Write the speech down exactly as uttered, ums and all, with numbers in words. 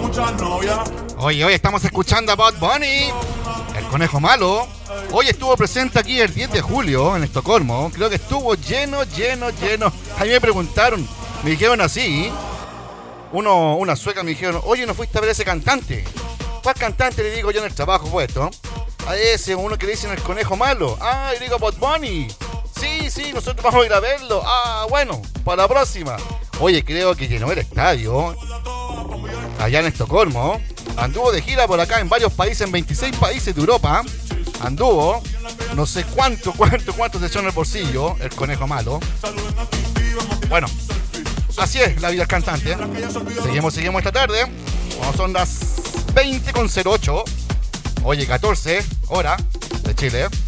Oye, hoy estamos escuchando a Bad Bunny, el conejo malo. Hoy estuvo presente aquí el diez de julio en Estocolmo. Creo que estuvo lleno, lleno, lleno. A mí me preguntaron, me dijeron así. Uno, una sueca me dijeron, oye, ¿no fuiste a ver a ese cantante? ¿Cuál cantante? Le digo yo en el trabajo, fue esto. A ese, uno que le dicen el conejo malo. Ah, y digo, Bad Bunny. Sí, sí, nosotros vamos a ir a verlo. Ah, bueno, para la próxima. Oye, creo que llenó el estadio allá en Estocolmo. Anduvo de gira por acá en varios países, en veintiséis países de Europa. Anduvo, no sé cuánto, cuánto, cuánto se echó en el bolsillo el conejo malo. Bueno, así es la vida del cantante. Seguimos, seguimos esta tarde. Bueno, son las veinte con cero ocho. Oye, catorce hora de Chile.